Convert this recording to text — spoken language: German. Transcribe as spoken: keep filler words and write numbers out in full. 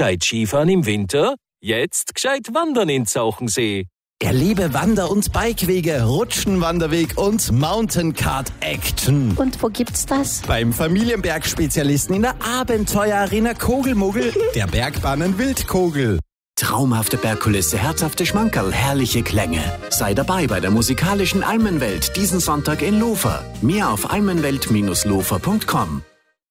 Gescheit Skifahren im Winter? Jetzt gescheit wandern in Zauchensee. Erlebe Wander- und Bikewege, Rutschenwanderweg und Mountain-Kart-Action. Und wo gibt's das? Beim Familienbergspezialisten in der Abenteuerarena Kogelmuggel, der Bergbahnen Wildkogel. Traumhafte Bergkulisse, herzhafte Schmankerl, herrliche Klänge. Sei dabei bei der musikalischen Almenwelt diesen Sonntag in Lofer. Mehr auf almenwelt Bindestrich lofer Punkt com.